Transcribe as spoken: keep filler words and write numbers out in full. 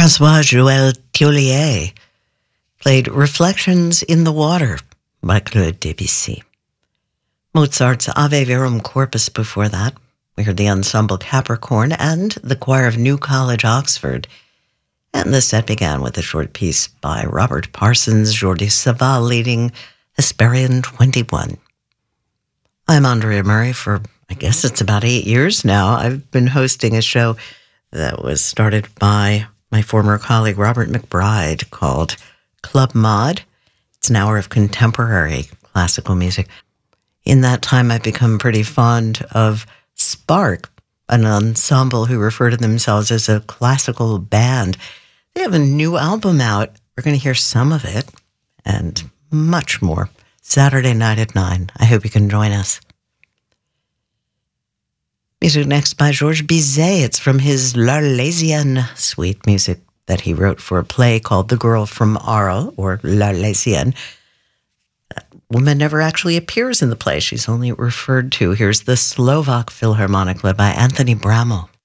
François-Joël Thiollier played Reflections in the Water by Claude Debussy. Mozart's Ave Verum Corpus before that. We heard the ensemble Capricorn and the choir of New College, Oxford. And the set began with a short piece by Robert Parsons, Jordi Savall leading Hesperian twenty-one. I'm Andrea Murray. For, I guess it's about eight years now, I've been hosting a show that was started by my former colleague Robert McBride called Club Mod. It's an hour of contemporary classical music. In that time, I've become pretty fond of Spark, an ensemble who refer to themselves as a classical band. They have a new album out. We're going to hear some of it and much more Saturday night at nine. I hope you can join us. Music next by Georges Bizet. It's from his L'Arlésienne suite, music that he wrote for a play called The Girl from Arles, or L'Arlésienne. That woman never actually appears in the play. She's only referred to. Here's the Slovak Philharmonic led by Anthony Bramall.